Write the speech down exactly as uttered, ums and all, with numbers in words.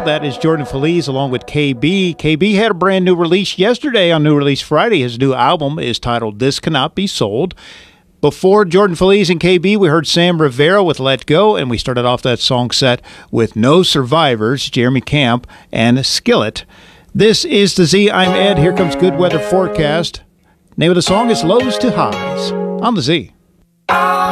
That is Jordan Feliz along with K B. K B had a brand new release yesterday on New Release Friday. His new album is titled This Cannot Be Sold. Before Jordan Feliz and K B, we heard Sam Rivera with Let Go, and we started off that song set with No Survivors, Jeremy Camp, and Skillet. This is the Z. I'm Ed. Here comes Good Weather Forecast. Name of the song is Lows to Highs on the Z.